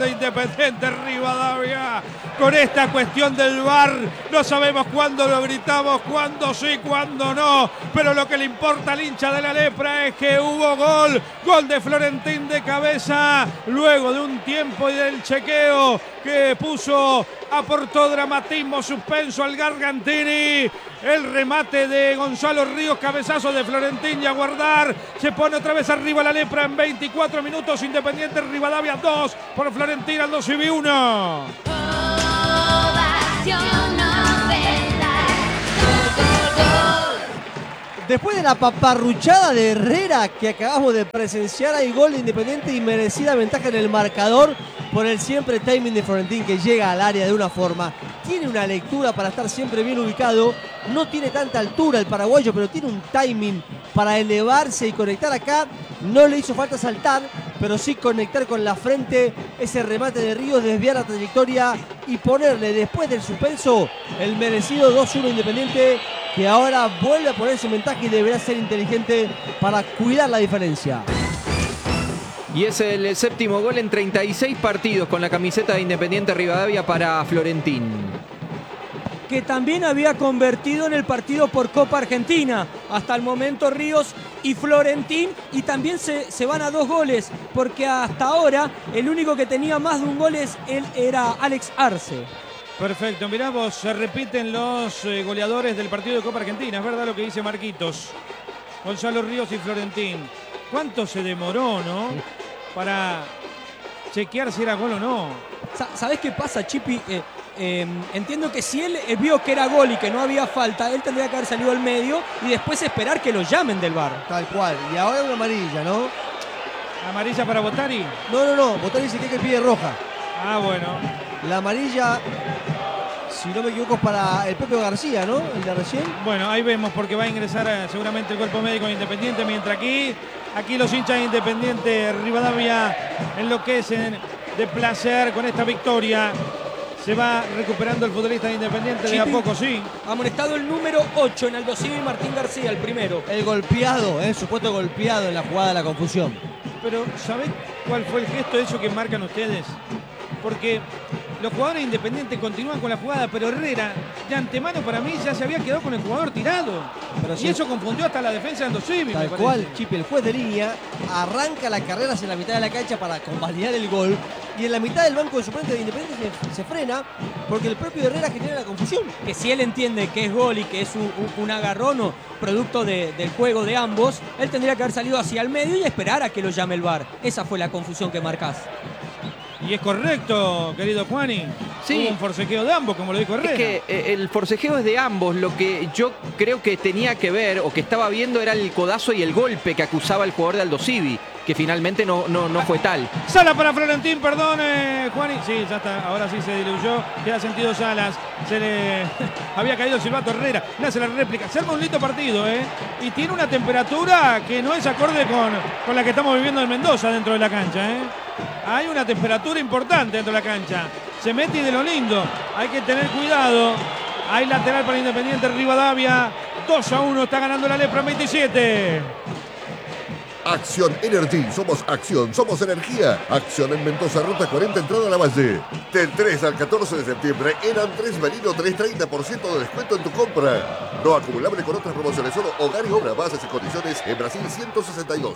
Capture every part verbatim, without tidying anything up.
de Independiente Rivadavia. Con esta cuestión del V A R, no sabemos cuándo lo gritamos, cuándo sí, cuándo no. Pero lo que le importa al hincha de la Lepra es que hubo gol. Gol de Florentín de cabeza. Luego de un tiempo y del chequeo que puso, aportó dramatismo, suspenso al Gargantini. El remate de Gonzalo Ríos, cabezazo de Florentín y a guardar. Se pone otra vez arriba la Lepra en veinticuatro minutos. Independiente Rivadavia dos por Florentín al dos y uno. Después de la paparruchada de Herrera que acabamos de presenciar, hay gol de Independiente y merecida ventaja en el marcador por el siempre timing de Florentín, que llega al área de una forma. Tiene una lectura para estar siempre bien ubicado. No tiene tanta altura el paraguayo, pero tiene un timing para elevarse y conectar acá. No le hizo falta saltar, pero sí conectar con la frente ese remate de Ríos, desviar la trayectoria y ponerle después del suspenso el merecido dos uno Independiente, que ahora vuelve a ponerse en ventaja y deberá ser inteligente para cuidar la diferencia. Y es el séptimo gol en treinta y seis partidos con la camiseta de Independiente Rivadavia para Florentín, que también había convertido en el partido por Copa Argentina. Hasta el momento Ríos y Florentín, y también se, se van a dos goles, porque hasta ahora el único que tenía más de un gol es, él era Alex Arce. Perfecto, mirá vos, se repiten los eh, goleadores del partido de Copa Argentina, es verdad lo que dice Marquitos. Gonzalo Ríos y Florentín. ¿Cuánto se demoró, no? Para chequear si era gol o no. ¿Sabés qué pasa, Chipi? Eh, eh, entiendo que si él eh, vio que era gol y que no había falta, él tendría que haber salido al medio y después esperar que lo llamen del V A R. Tal cual. Y ahora una amarilla, ¿no? ¿Amarilla para Botari? No, no, no. Botari dice que pide roja. Ah, bueno. La amarilla, si no me equivoco, es para el Pepe García, ¿no? El de recién. Bueno, ahí vemos porque va a ingresar eh, seguramente el cuerpo médico de Independiente, mientras aquí, aquí los hinchas de Independiente Rivadavia enloquecen de placer con esta victoria. Se va recuperando el futbolista de Independiente de a poco, sí. Amonestado el número ocho en Aldo Civi y Martín García, el primero. El golpeado, el supuesto golpeado en la jugada de la confusión. Pero, ¿sabés cuál fue el gesto de eso que marcan ustedes? Porque los jugadores de Independiente continúan con la jugada, pero Herrera, de antemano para mí, ya se había quedado con el jugador tirado. Pero y sí, eso confundió hasta la defensa de Aldo Civi. Tal cual, Chipi, el juez de línea arranca la carrera hacia la mitad de la cancha para convalidar el gol. Y en la mitad del banco de suplentes de Independiente se, se frena porque el propio Herrera genera la confusión. Que si él entiende que es gol y que es un, un, un agarrón o producto de, del juego de ambos, él tendría que haber salido hacia el medio y esperar a que lo llame el V A R. Esa fue la confusión que marcás. Y es correcto, querido Juani. Sí. Hubo un forcejeo de ambos, como lo dijo Herrera. Es que eh, el forcejeo es de ambos. Lo que yo creo que tenía que ver o que estaba viendo era el codazo y el golpe que acusaba el jugador de Aldo Civi, que finalmente no, no, no fue tal. Sala para Florentín, perdón, eh, Juani. Sí, ya está, ahora sí se diluyó. Queda sentido Salas. Se le había caído el silbato Herrera. Le hace la réplica. Se arma un lindo partido, ¿eh? Y tiene una temperatura que no es acorde con, con la que estamos viviendo en Mendoza dentro de la cancha, ¿eh? Hay una temperatura importante dentro de la cancha. Se mete y de lo lindo. Hay que tener cuidado. Hay lateral para Independiente Rivadavia. dos a uno está ganando la Lepra en veintisiete. Acción Energy, somos acción, somos energía. Acción en Mendoza, ruta cuarenta, entrada a la Valle. Del tres al catorce de septiembre, en Andrés Merino, tenés treinta por ciento de descuento en tu compra. No acumulable con otras promociones, solo hogar y obra, bases y condiciones en Brasil ciento sesenta y dos.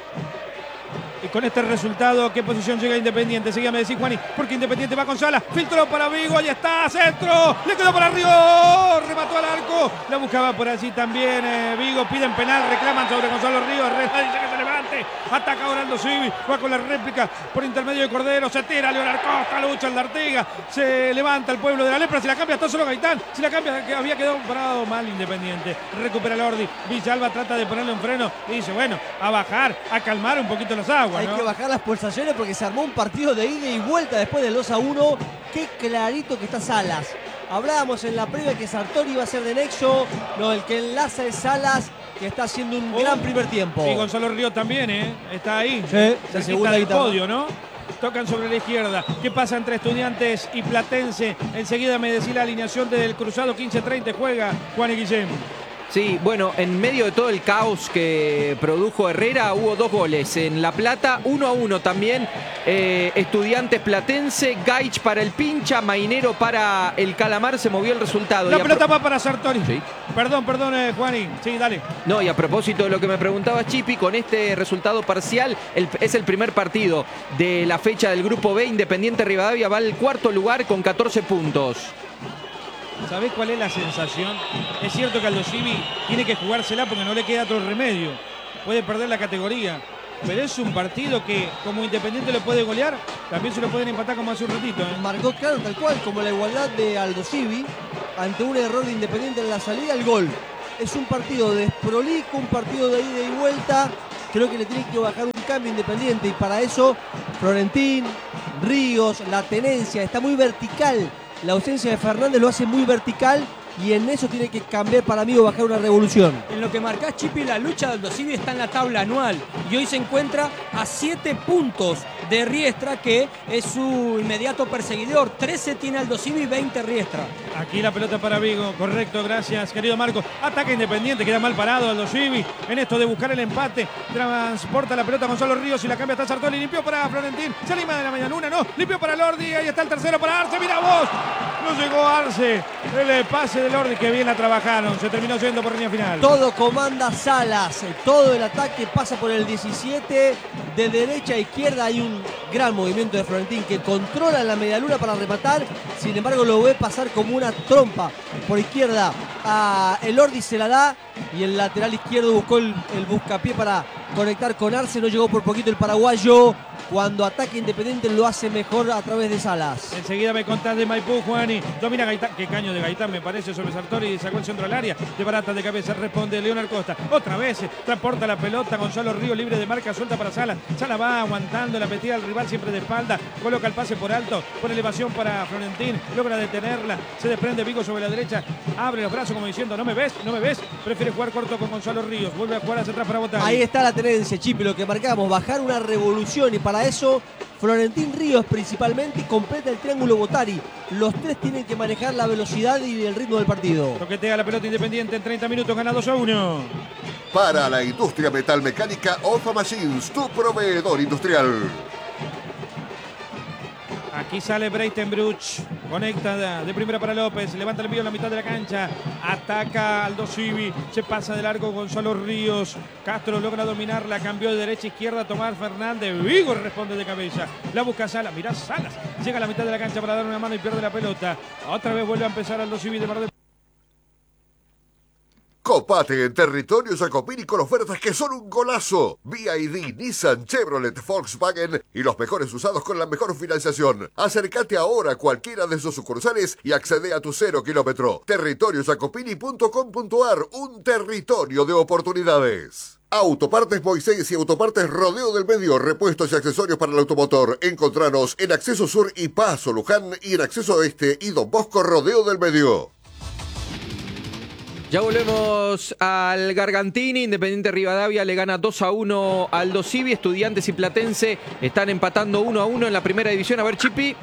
Y con este resultado, ¿qué posición llega Independiente? Seguía, me decís, Juani, porque Independiente va con Salas. Filtró para Vigo, ahí está, centro. Le quedó para Ríos, remató al arco. La buscaba por allí también eh, Vigo. Piden penal, reclaman sobre Gonzalo Ríos. Herrera dice que se levante. Ataca ahora Aldo Civi. Va con la réplica por intermedio de Cordero. Se tira Leonardo Costa, lucha el de Artiga. Se levanta el pueblo de la Lepra. Si la cambia, está solo Gaitán. Si la cambia, que había quedado parado mal Independiente. Recupera Lordi. Villalba trata de ponerle un freno. Y dice, bueno, a bajar, a calmar un poquito las aguas. Hay ¿no? que bajar las pulsaciones porque se armó un partido de ida y vuelta después del dos a uno. Qué clarito que está Salas. Hablábamos en la previa que Sartori iba a ser de nexo. No, el que enlaza es Salas, que está haciendo un oh, gran primer tiempo. Y Gonzalo Ríos también, ¿eh? Está ahí. Sí, se segunda del podio, ¿no? Tocan sobre la izquierda. ¿Qué pasa entre Estudiantes y Platense? Enseguida me decía la alineación del cruzado. quince treinta juega Juan y Guillem. Sí, bueno, en medio de todo el caos que produjo Herrera hubo dos goles. En La Plata, uno a uno también. Eh, Estudiantes Platense, Gaich para el Pincha, Mainero para el Calamar. Se movió el resultado. La Y a pelota pro- va para Sartori. Sí. Perdón, perdón, eh, Juani. Sí, dale. No, y a propósito de lo que me preguntaba Chipi, con este resultado parcial, el- es el primer partido de la fecha del Grupo B. Independiente Rivadavia va al cuarto lugar con catorce puntos. ¿Sabés cuál es la sensación? Es cierto que Aldo Civi tiene que jugársela porque no le queda otro remedio. Puede perder la categoría. Pero es un partido que, como Independiente lo puede golear, también se lo pueden empatar como hace un ratito. ¿eh? Marcó claro, tal cual, como la igualdad de Aldo Civi ante un error de Independiente en la salida, el gol. Es un partido desprolijo, un partido de ida y vuelta. Creo que le tiene que bajar un cambio Independiente y para eso Florentín, Ríos, la tenencia, está muy vertical. La ausencia de Fernández lo hace muy vertical y en eso tiene que cambiar para mí o bajar una revolución. En lo que marcás, Chipi, la lucha de Aldo Civi está en la tabla anual y hoy se encuentra a siete puntos de Riestra, que es su inmediato perseguidor. trece tiene Aldo Civi, veinte Riestra. Aquí la pelota para Vigo, correcto, gracias, querido Marco. Ataca Independiente, queda mal parado Aldo Civi en esto de buscar el empate. Transporta la pelota Gonzalo Ríos y la cambia hasta Sartori. Limpió para Florentín, se anima de la medialuna, no. Limpió para Lordi, ahí está el tercero para Arce, mira vos. No llegó Arce, el pase de Lordi, que bien la trabajaron. Se terminó yendo por línea final. Todo comanda Salas, todo el ataque pasa por el diecisiete, de derecha a izquierda hay un gran movimiento de Florentín que controla la medialuna para rematar, sin embargo lo ve pasar como una trompa por izquierda a Elordi, se la da y el lateral izquierdo buscó el, el buscapié para conectar con Arce, no llegó por poquito el paraguayo. Cuando ataque Independiente lo hace mejor a través de Salas. Enseguida me contás de Maipú, Juani. Domina Gaitán. Qué caño de Gaitán me parece sobre Sartori y sacó el centro al área. De barata de cabeza responde Leonard Costa. Otra vez transporta la pelota. Gonzalo Río libre de marca, suelta para Salas. Salas va aguantando la metida al rival siempre de espalda. Coloca el pase por alto. Por elevación para Florentín. Logra detenerla. Se desprende Vigo sobre la derecha. Abre los brazos como diciendo, no me ves, no me ves. Prefiere jugar corto con Gonzalo Ríos. Vuelve a jugar hacia atrás para botar. Ahí está la tenencia, Chipi, lo que marcamos. Bajar una revolución y para eso Florentín Ríos principalmente y completa el triángulo Botari. Los tres tienen que manejar la velocidad y el ritmo del partido. Toquetea la pelota Independiente en treinta minutos, gana dos a uno. Para la industria metalmecánica, Ofa Machines, tu proveedor industrial. Aquí sale Breitenbruch, conecta de primera para López, levanta el envío en la mitad de la cancha, ataca Aldo Civi, se pasa de largo Gonzalo Ríos, Castro logra dominarla, cambió de derecha a izquierda, Tomás Fernández, Vigo responde de cabeza, la busca Salas, mirá Salas, llega a la mitad de la cancha para dar una mano y pierde la pelota, otra vez vuelve a empezar Aldo Civi de Mar del Copate en territorio Jacopini con ofertas que son un golazo. B Y D, Nissan, Chevrolet, Volkswagen y los mejores usados con la mejor financiación. Acércate ahora a cualquiera de sus sucursales y accede a tu cero kilómetro. territorio jacopini punto com punto ar, un territorio de oportunidades. Autopartes Moisés y Autopartes Rodeo del Medio, repuestos y accesorios para el automotor. Encontranos en Acceso Sur y Paso Luján y en Acceso Este y Don Bosco Rodeo del Medio. Ya volvemos al Gargantini. Independiente Rivadavia le gana dos a uno al Aldo Civi. Estudiantes y Platense están empatando uno a uno en la primera división. A ver, Chipi.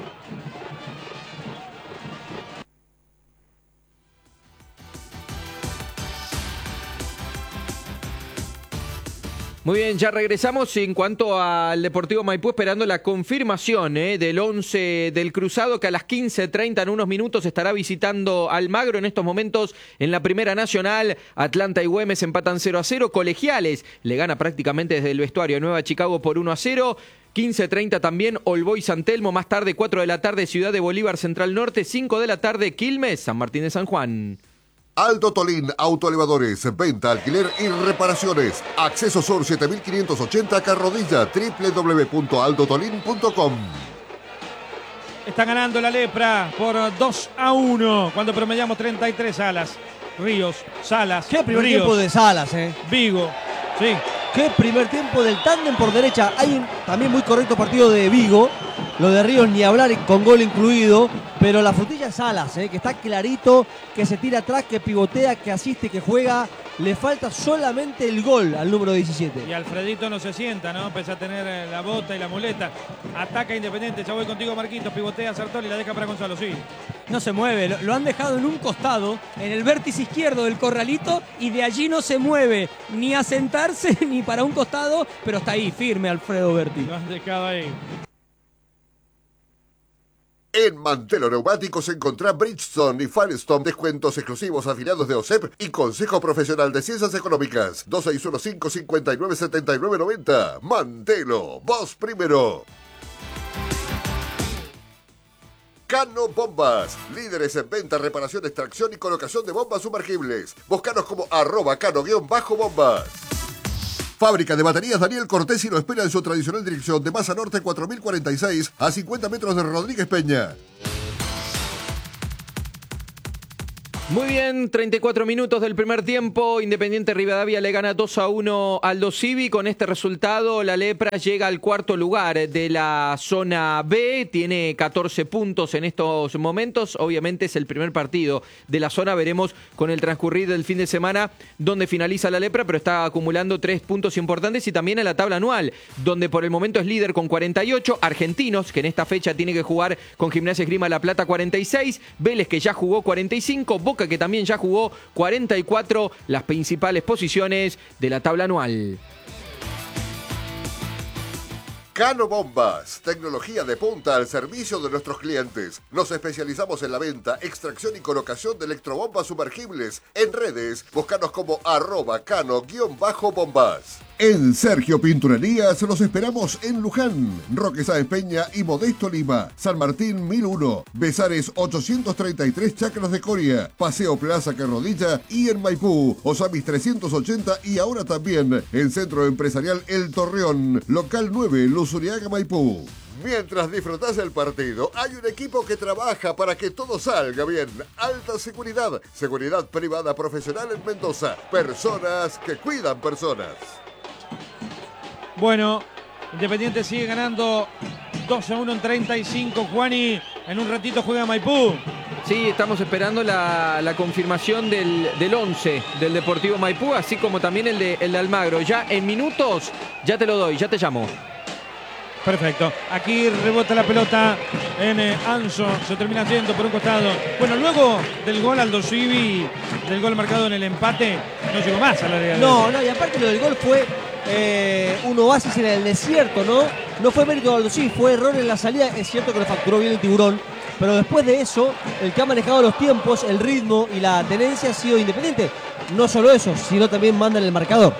Muy bien, ya regresamos. En cuanto al Deportivo Maipú, esperando la confirmación eh, del once del Cruzado, que a las quince treinta, en unos minutos, estará visitando Almagro. En estos momentos, en la Primera Nacional, Atlanta y Güemes empatan cero a cero. Colegiales le gana prácticamente desde el vestuario a Nueva Chicago por uno a cero. quince treinta también All Boys San Telmo. Más tarde, cuatro de la tarde, Ciudad de Bolívar Central Norte. cinco de la tarde, Quilmes, San Martín de San Juan. Aldo Tolín, autoelevadores, venta, alquiler y reparaciones. Acceso Sur siete mil quinientos ochenta, Carrodilla, doble u doble u doble u punto aldo tolín punto com. Está ganando la Lepra por dos a uno cuando promediamos treinta y tres Salas. Ríos, Salas, Qué primer Ríos, tiempo de Salas, eh. Vigo. Sí, Qué primer tiempo del tándem por derecha. Hay un también muy correcto partido de Vigo. Lo de Ríos ni hablar, con gol incluido. Pero la frutilla es Salas, eh, que está clarito, que se tira atrás, que pivotea, que asiste, que juega. Le falta solamente el gol al número diecisiete. y Alfredito no se sienta, ¿no? Pese a tener eh, la bota y la muleta. Ataca Independiente, ya voy contigo Marquitos, pivotea Sartori, la deja para Gonzalo, sí. No se mueve, lo, lo han dejado en un costado, en el vértice izquierdo del corralito, y de allí no se mueve, ni a sentarse ni para un costado, pero está ahí, firme Alfredo Berti. Lo han dejado ahí. En Mantelo Neumáticos encontrá Bridgestone y Firestone, descuentos exclusivos afiliados de O S E P y Consejo Profesional de Ciencias Económicas. dos seis uno cinco, cinco nueve siete nueve nueve cero. Mantelo, vos primero. Cano Bombas, líderes en venta, reparación, extracción y colocación de bombas sumergibles. Búscanos como arroba cano-bombas. Fábrica de baterías Daniel Cortés lo espera en su tradicional dirección de Masa Norte cuatro mil cuarenta y seis a cincuenta metros de Rodríguez Peña. Muy bien, treinta y cuatro minutos del primer tiempo. Independiente Rivadavia le gana dos a uno al Aldo Civi. Con este resultado, la Lepra llega al cuarto lugar de la zona B. Tiene catorce puntos en estos momentos. Obviamente es el primer partido de la zona. Veremos con el transcurrir del fin de semana dónde finaliza la Lepra, pero está acumulando tres puntos importantes. Y también en la tabla anual, donde por el momento es líder con cuarenta y ocho. Argentinos, que en esta fecha tiene que jugar con Gimnasia Esgrima La Plata, cuarenta y seis. Vélez, que ya jugó cuarenta y cinco. Boca, que también ya jugó cuarenta y cuatro, las principales posiciones de la tabla anual. Cano Bombas, tecnología de punta al servicio de nuestros clientes. Nos especializamos en la venta, extracción y colocación de electrobombas sumergibles. En redes, búscanos como arroba cano-bombas. En Sergio Pinturerías los esperamos en Luján, Roque Sáenz Peña y Modesto Lima, San Martín mil uno, Besares ochocientos treinta y tres, Chacras de Coria, Paseo Plaza Carrodilla y en Maipú, Osamis trescientos ochenta y ahora también en Centro Empresarial El Torreón, local nueve, Luzuriaga, Maipú. Mientras disfrutás del partido, hay un equipo que trabaja para que todo salga bien. Alta seguridad, seguridad privada profesional en Mendoza, personas que cuidan personas. Bueno, Independiente sigue ganando dos a uno en treinta y cinco. Juani, en un ratito juega Maipú. Sí, estamos esperando la, la confirmación del, del once del Deportivo Maipú, así como también el de, el de Almagro. Ya en minutos, ya te lo doy, ya te llamo. Perfecto. Aquí rebota la pelota en eh, Anso. Se termina yendo por un costado. Bueno, luego del gol Aldo Civi, del gol marcado en el empate, no llegó más al área. No, no, y aparte lo del gol fue eh, un oasis en el desierto, ¿no? No fue mérito de Aldo Civi, fue error en la salida. Es cierto que lo facturó bien el Tiburón, pero después de eso, el que ha manejado los tiempos, el ritmo y la tenencia ha sido Independiente. No solo eso, sino también manda en el marcador.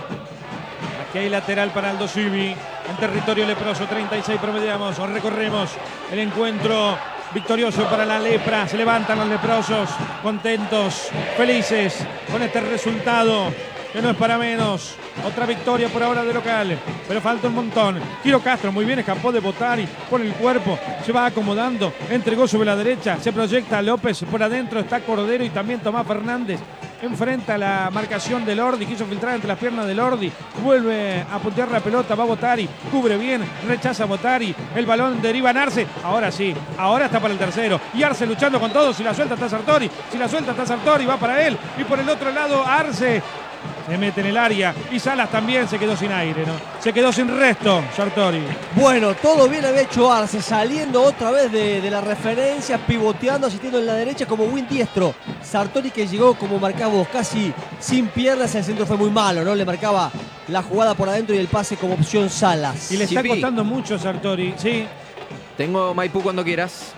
Aquí hay lateral para Aldo Civi. En territorio leproso, treinta y seis promediamos, recorremos el encuentro victorioso para la Lepra. Se levantan los leprosos, contentos, felices con este resultado, que no es para menos. Otra victoria por ahora de local, pero falta un montón. Giro Castro, muy bien, escapó de Botari por el cuerpo, se va acomodando, entregó sobre la derecha, se proyecta López por adentro, está Cordero y también Tomás Fernández. Enfrenta la marcación de Lordi, quiso filtrar entre las piernas de Lordi, vuelve a puntear la pelota, va Botari, cubre bien, rechaza Botari, el balón deriva en Arce, ahora sí, ahora está para el tercero, y Arce luchando con todo, si la suelta está Sartori, si la suelta está Sartori, va para él, y por el otro lado Arce se mete en el área, y Salas también se quedó sin aire, ¿no? Se quedó sin resto, Sartori. Bueno, todo bien había hecho Arce, saliendo otra vez de, de la referencia, pivoteando, asistiendo en la derecha como buen diestro. Sartori, que llegó, como marcamos, casi sin piernas, el centro fue muy malo, ¿no? Le marcaba la jugada por adentro y el pase como opción Salas. Y le está Chipi. costando mucho a Sartori, sí. Tengo Maipú cuando quieras.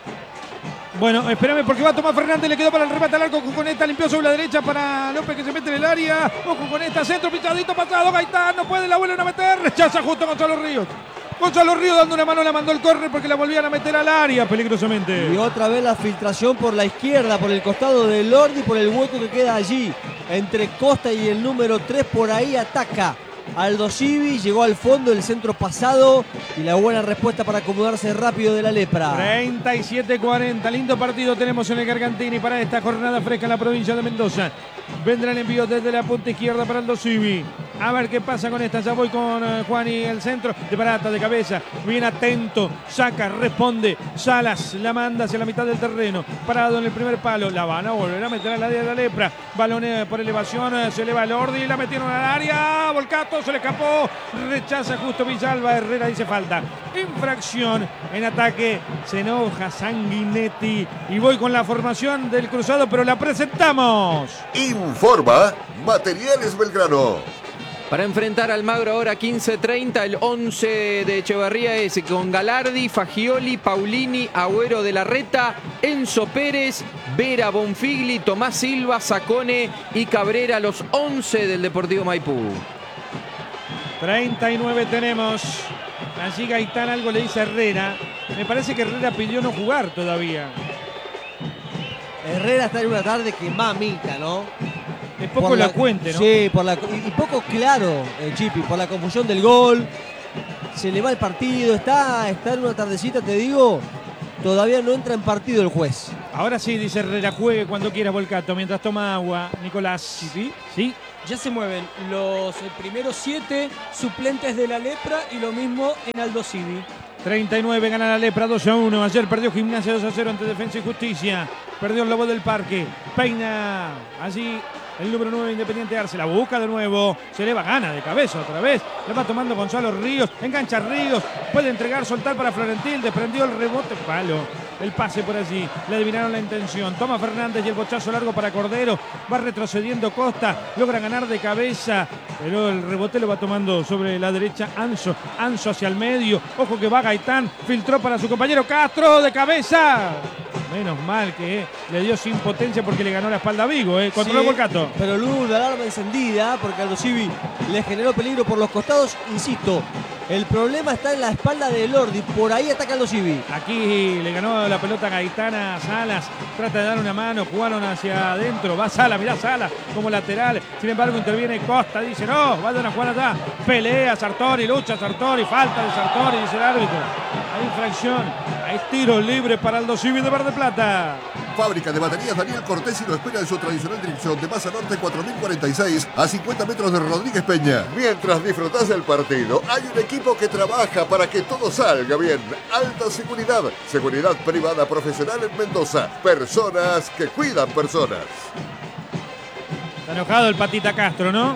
Bueno, espérame porque va Tomás Fernández, le quedó para el remate al arco. Cuconeta limpió sobre la derecha para López, que se mete en el área. Ojo con esta, centro, pichadito, pasado, Gaitán, no puede, la vuelven a meter. Rechaza justo Gonzalo Ríos. Gonzalo Ríos dando una mano, la mandó el córner porque la volvían a meter al área peligrosamente. Y otra vez la filtración por la izquierda, por el costado de Lordi, por el hueco que queda allí. Entre Costa y el número tres, por ahí ataca Aldo Civi, llegó al fondo, el centro pasado y la buena respuesta para acomodarse rápido de la Lepra. treinta y siete cuarenta, lindo partido tenemos en el Gargantini para esta jornada fresca en la provincia de Mendoza. Vendrá el envío desde la punta izquierda para Aldo Civi. A ver qué pasa con esta. Ya voy con eh, Juan y el centro. De barata, de cabeza. Bien atento. Saca, responde. Salas la manda hacia la mitad del terreno. Parado en el primer palo. La van a volver a meter al área de la lepra. Balón eh, por elevación. Eh, se eleva el Ordi. La metieron al área. Volcato se le escapó. Rechaza justo Villalba. Herrera dice falta. Infracción en ataque. Se enoja Sanguinetti. Y voy con la formación del cruzado, pero la presentamos. Informa Materiales Belgrano. Para enfrentar al Magro ahora quince treinta, el once de Echeverría es con Galardi, Fagioli, Paulini, Agüero de la Reta, Enzo Pérez, Vera, Bonfigli, Tomás Silva, Sacone y Cabrera, los once del Deportivo Maipú. treinta y nueve tenemos. Allí Gaitán algo le dice a Herrera. Me parece que Herrera pidió no jugar todavía. Herrera está en una tarde que mamita, ¿no? Es poco Por la- elocuente, ¿no? Sí, por la, y, y poco claro, eh, Chipi, por la confusión del gol. Se le va el partido, está, está en una tardecita, te digo, todavía no entra en partido el juez. Ahora sí, dice Herrera, juegue cuando quiera Volcato, mientras toma agua. Nicolás. ¿Sí? Sí. Ya se mueven los eh, primeros siete suplentes de la Lepra y lo mismo en Aldo Civi. treinta y nueve gana la Lepra dos a uno. Ayer perdió Gimnasia dos a cero ante Defensa y Justicia. Perdió el Lobo del Parque. Peina allí el número nueve Independiente Arce. La busca de nuevo. Se eleva, gana de cabeza otra vez. La va tomando Gonzalo Ríos. Engancha Ríos. Puede entregar, soltar para Florentín. Desprendió el rebote. Palo. El pase por allí. Le adivinaron la intención. Toma Fernández y el bochazo largo para Cordero. Va retrocediendo Costa. Logra ganar de cabeza. Pero el rebote lo va tomando sobre la derecha Anso. Anso hacia el medio. Ojo que va Gaitán. Filtró para su compañero Castro de cabeza. Menos mal que eh, le dio sin potencia porque le ganó la espalda a Vigo. Eh. Controló Sí, Volcato. pero luego una alarma encendida porque Aldo Civi le generó peligro por los costados. Insisto, el problema está en la espalda de Lordi. Por ahí ataca Aldo Civi. Aquí le ganó la pelota Gaitana a Salas. Trata de dar una mano. Jugaron hacia adentro. Va Salas. Mirá Salas como lateral. Sin embargo, interviene Costa. Dice no, vayan a jugar allá. Pelea Sartori. Lucha Sartori. Falta de Sartori. Dice el árbitro. Hay infracción. Hay tiro libre para Aldo Civi de Verde Plata. Fábrica de baterías Daniel Cortés y lo espera en su tradicional dirección de Masa Norte cuatro mil cuarenta y seis a cincuenta metros de Rodríguez Peña. Mientras disfrutás del partido, hay un equipo que trabaja para que todo salga bien. Alta seguridad, seguridad privada profesional en Mendoza. Personas que cuidan personas. Está enojado el Patita Castro, ¿no?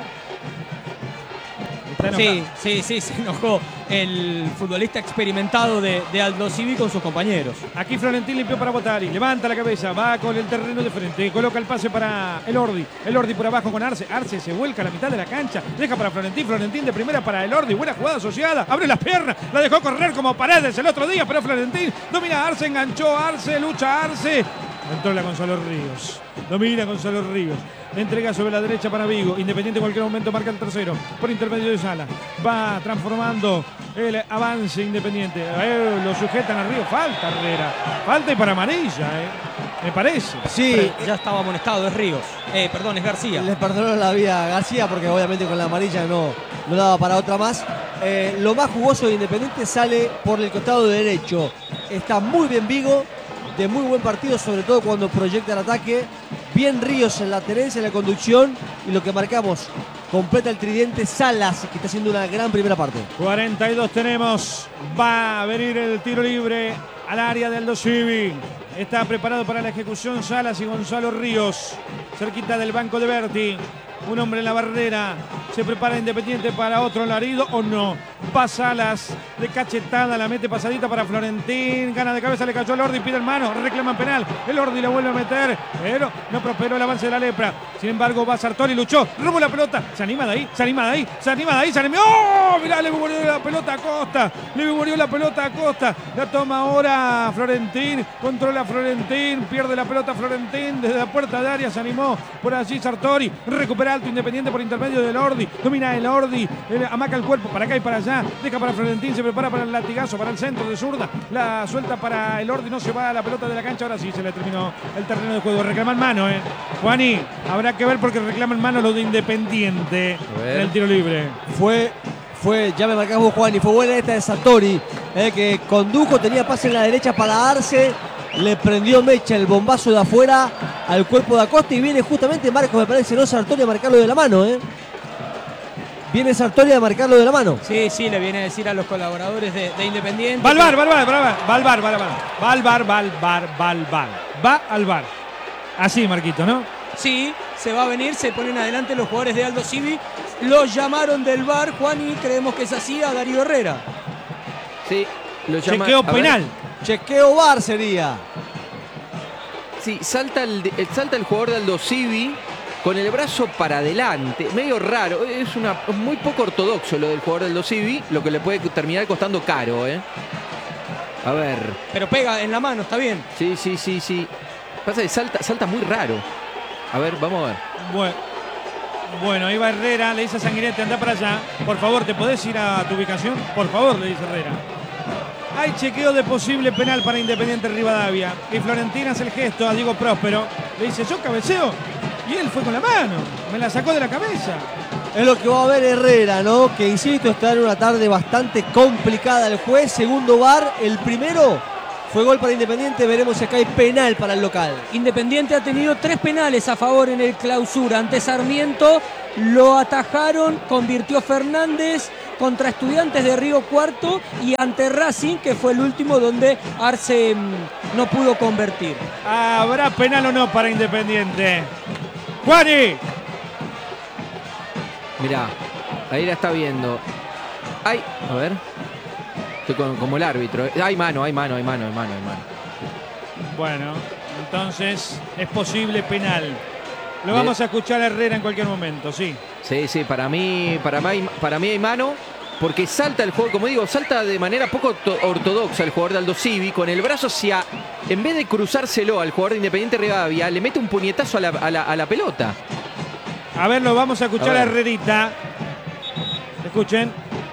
Está enojado. Sí, sí, sí, se enojó el futbolista experimentado de, de Aldo Civi con sus compañeros. Aquí Florentín limpió para Botari, levanta la cabeza, va con el terreno de frente, coloca el pase para el Ordi, el Ordi por abajo con Arce, Arce se vuelca a la mitad de la cancha, deja para Florentín, Florentín de primera para el Ordi, buena jugada asociada, abre las piernas, la dejó correr como Paredes el otro día, pero Florentín domina Arce, enganchó Arce, lucha Arce, entró la Gonzalo Ríos, domina Gonzalo Ríos. Entrega sobre la derecha para Vigo. Independiente en cualquier momento marca el tercero. Por intermedio de Sala. Va transformando el avance Independiente. Eh, lo sujetan a Río. Falta Herrera. Falta y para amarilla, eh. Me parece. Sí, Ya estaba amonestado, es Ríos. Eh, perdón, es García. les perdonó la vida a García porque obviamente con la amarilla no, no daba para otra más. Eh, lo más jugoso de Independiente sale por el costado derecho. Está muy bien Vigo, de muy buen partido, sobre todo cuando proyecta el ataque. Bien Ríos en la tenencia, en la conducción. Y lo que marcamos, completa el tridente Salas, que está haciendo una gran primera parte. cuarenta y dos tenemos. Va a venir el tiro libre al área del Aldo Civi. Está preparado para la ejecución Salas y Gonzalo Ríos. Cerquita del banco de Berti. Un hombre en la barrera. Se prepara Independiente para otro alarido o no. Va Salas de cachetada. La mete pasadita para Florentín. Gana de cabeza, le cayó el Ordi. Pide el mano. Reclaman penal. El Ordi la vuelve a meter. Pero no prosperó el avance de la Lepra. Sin embargo, va Sartori. Luchó. Robó la pelota. Se anima de ahí. Se anima de ahí. Se anima de ahí. Se anima. ¡Oh! Mirá, le murió la pelota a Costa. Le murió la pelota a Costa. La toma ahora Florentín. Controla Florentín. Pierde la pelota Florentín. Desde la puerta de área se animó. Por allí Sartori. Recupera alto Independiente por intermedio del Ordi. Domina el Ordi. El, amaca el cuerpo para acá y para allá. Deja para Florentín. Se prepara para el latigazo. Para el centro de zurda. La suelta para el Ordi. No se va a la pelota de la cancha. Ahora sí se le terminó el terreno de juego. Reclaman mano, eh. Juani, habrá que ver porque reclaman mano lo de Independiente en el tiro libre. Fue, fue, ya me marcás vos, Juan, y fue buena esta de Sartori, eh, que condujo, tenía pase en la derecha para Arce, le prendió mecha el bombazo de afuera al cuerpo de Acosta y viene justamente Marcos, me parece, no Sartori a marcarlo de la mano, eh. Viene Sartoria a marcarlo de la mano. Sí, sí, le viene a decir a los colaboradores de, de Independiente. Va al bar, va al bar, va al bar, va al bar, va al bar, va al bar, va al bar, va al bar, va al bar. Así, Marquito, ¿no? Sí, se va a venir, se ponen adelante los jugadores de Aldo Civi. Los llamaron del bar, Juan, y creemos que es así a Darío Herrera. Sí, lo llama. Chequeo a ver. penal. Chequeo V A R sería. Sí, salta el, el- salta el jugador de Aldo Civi con el brazo para adelante. Medio raro. Es una muy poco ortodoxo lo del jugador de Aldo Civi, lo que le puede terminar costando caro, ¿eh? A ver. Pero pega en la mano, está bien. Sí, sí, sí, sí. Pasa que salta, salta muy raro. A ver, vamos a ver. Bueno, bueno, ahí va Herrera, le dice a Sanguinetti, anda para allá. Por favor, ¿te podés ir a tu ubicación? Por favor, le dice Herrera. Hay chequeo de posible penal para Independiente Rivadavia. Y Florentina hace el gesto a Diego Próspero. Le dice, yo cabeceo. Y él fue con la mano. Me la sacó de la cabeza. Es lo que va a ver Herrera, ¿no? Que insisto, está en una tarde bastante complicada el juez. Segundo V A R, el primero fue gol para Independiente. Veremos si acá hay penal para el local. Independiente ha tenido tres penales a favor en el clausura. Ante Sarmiento lo atajaron, convirtió Fernández contra Estudiantes de Río Cuarto y ante Racing, que fue el último donde Arce mmm, no pudo convertir. ¿Habrá penal o no para Independiente? ¡Juani! Mirá, ahí la está viendo. Hay, a ver. Estoy con- como el árbitro. Hay mano, hay mano, hay mano, hay mano, hay mano. Bueno, entonces es posible penal. Lo Bien. vamos a escuchar a Herrera en cualquier momento, sí. Sí, sí, para mí, para mí, para mí hay mano, porque salta el juego, como digo, salta de manera poco orto- ortodoxa el jugador de Aldo Civi, con el brazo hacia, en vez de cruzárselo al jugador de Independiente Rivadavia, le mete un puñetazo a la, a la- a la pelota. A ver, lo vamos a escuchar A a, ver. Herrerita. Escuchen.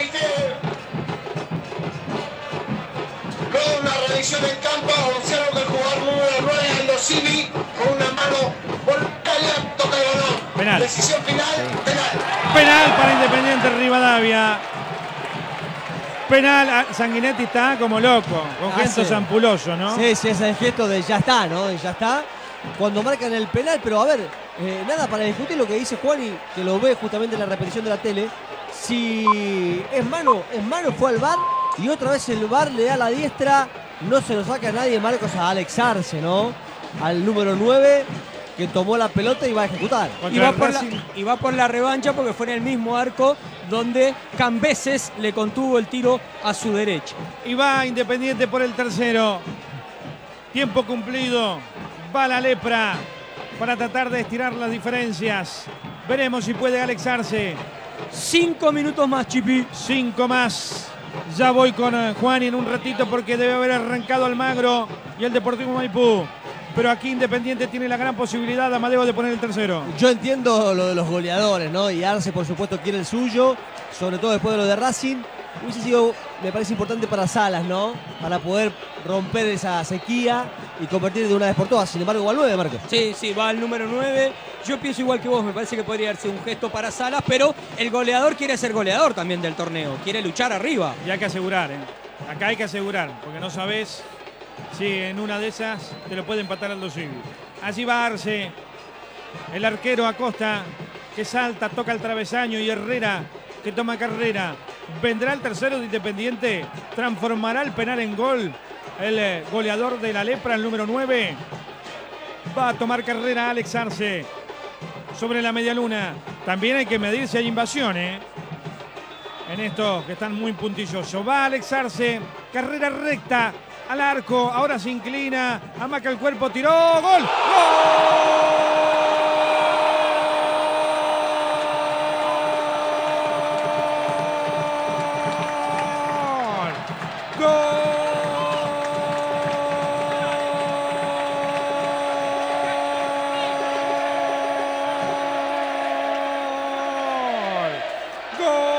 Luego de una revisión en campo, observo que el jugador número nueve, Aldo Civi, con una mano volcada, toca el balón. Penal. Decisión final, penal. Penal para Independiente Rivadavia. Penal. ah, Sanguinetti está como loco, con gesto Hace- zampuloso, ¿no? Sí, sí, ese es el gesto de ya está, ¿no? De ya está. Cuando marcan el penal, pero a ver, eh, nada para discutir lo que dice Juan y que lo ve justamente en la repetición de la tele. Si es mano, es mano, fue al V A R y otra vez el V A R le da la diestra, no se lo saca a nadie, Marcos, a Alex Arce, ¿no? Al número nueve que tomó la pelota y va a ejecutar. Y Contra va, el por la, Racing. y va por la revancha porque fue en el mismo arco donde Cambeses le contuvo el tiro a su derecha. Y va Independiente por el tercero. Tiempo cumplido. Va la lepra para tratar de estirar las diferencias. Veremos si puede Alex Arce. Cinco minutos más, Chipi. Cinco más. Ya voy con eh, Juan en un ratito porque debe haber arrancado Almagro y el Deportivo Maipú. Pero aquí Independiente tiene la gran posibilidad, Amadeo, de poner el tercero. Yo entiendo lo de los goleadores, ¿no? Y Arce, por supuesto, quiere el suyo, sobre todo después de lo de Racing. Hubiese sido, me parece importante para Salas, ¿no? Para poder romper esa sequía y convertir de una vez por todas. Sin embargo, va al nueve, Marcos. Sí, sí, va al número nueve. Yo pienso igual que vos, me parece que podría darse un gesto para Salas, pero el goleador quiere ser goleador también del torneo, quiere luchar arriba. Y hay que asegurar, ¿eh? Acá hay que asegurar, porque no sabés si en una de esas te lo puede empatar Aldo Civi. Allí va Arce, el arquero Acosta, que salta, toca el travesaño, y Herrera, que toma carrera. Vendrá el tercero de Independiente, transformará el penal en gol. El eh, goleador de la lepra, el número nueve, va a tomar carrera Alex Arce sobre la media luna. También hay que medir si hay invasión, ¿eh? En estos que están muy puntillosos. Va Alex Arce, carrera recta al arco, ahora se inclina, amaca el cuerpo, tiró, ¡gol! ¡Gol! ¡Gol!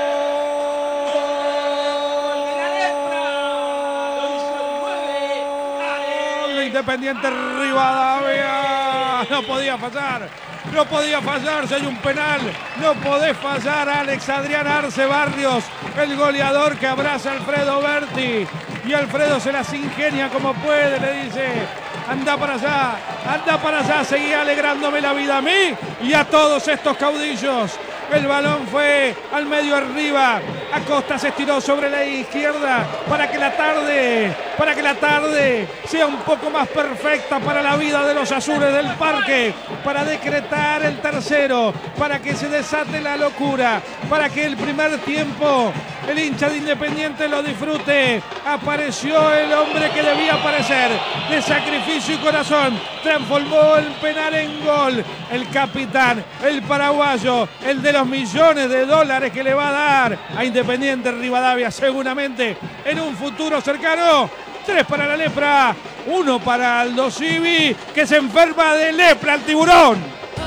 ¡Gol! Independiente Rivadavia. No podía fallar. No podía fallar. Si hay un penal, no podés fallar. Alex Adrián Arce Barrios, el goleador que abraza a Alfredo Berti. Y Alfredo se las ingenia como puede. Le dice: anda para allá, anda para allá. Seguía alegrándome la vida a mí y a todos estos caudillos. El balón fue al medio arriba. Acosta se estiró sobre la izquierda para que la tarde, para que la tarde sea un poco más perfecta para la vida de los azules del Parque, para decretar el tercero, para que se desate la locura, para que el primer tiempo el hincha de Independiente lo disfrute. Apareció el hombre que debía aparecer, de sacrificio y corazón. Transformó el penal en gol. El capitán, el paraguayo, el de los millones de dólares que le va a dar a Independiente Rivadavia seguramente en un futuro cercano. Tres para la lepra, uno para Aldo Civi, que se enferma de lepra al tiburón.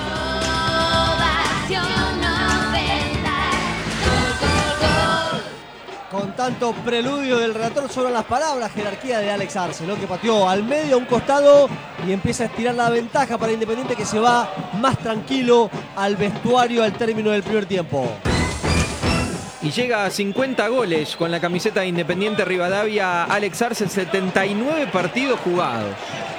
Con tanto preludio del relator sobre las palabras, jerarquía de Alex Arce, ¿no? Que pateó al medio, a un costado y empieza a estirar la ventaja para Independiente, que se va más tranquilo al vestuario al término del primer tiempo. Y llega a cincuenta goles con la camiseta de Independiente Rivadavia. Alex Arce, setenta y nueve partidos jugados.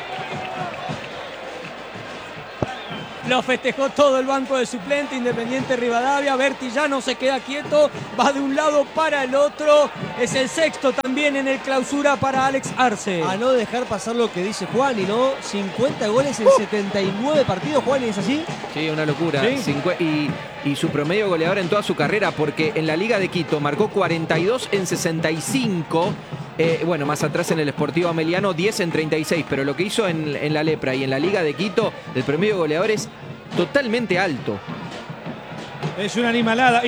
Lo festejó todo el banco de suplente. Independiente Rivadavia. Berti ya no se queda quieto, va de un lado para el otro. Es el sexto también en el clausura para Alex Arce. A no dejar pasar lo que dice Juani, ¿no? cincuenta goles en uh. setenta y nueve partidos, Juani, ¿es así? Sí, una locura. ¿Sí? Y, y su promedio goleador en toda su carrera, porque en la Liga de Quito marcó cuarenta y dos en sesenta y cinco. Eh, bueno, más atrás en el Sportivo Ameliano, diez en treinta y seis. Pero lo que hizo en, en la Lepra y en la Liga de Quito, el promedio goleador es totalmente alto. Es una animalada.